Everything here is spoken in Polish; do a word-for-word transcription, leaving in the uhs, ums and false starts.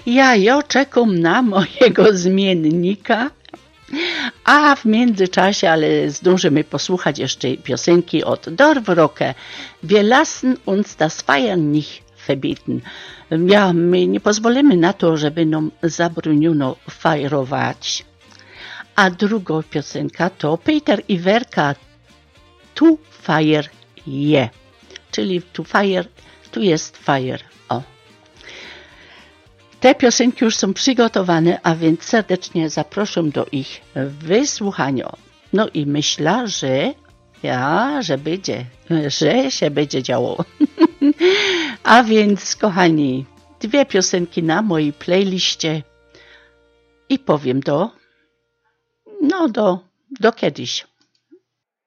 Ja jo czekam na mojego zmiennika, a w międzyczasie, ale zdążymy posłuchać jeszcze piosenki od Dorfrocker. Wir lassen uns das Feiern nicht verbieten. Ja, my nie pozwolimy na to, żeby nam zabroniono fajrować. A druga piosenka to Peter i Werka Tu Fire je. Czyli tu fire, tu jest fire. O. Te piosenki już są przygotowane, a więc serdecznie zapraszam do ich wysłuchania. No i myślę, że ja, że będzie, że się będzie działo. A więc, kochani, dwie piosenki na mojej playliście i powiem do, no do, do kiedyś.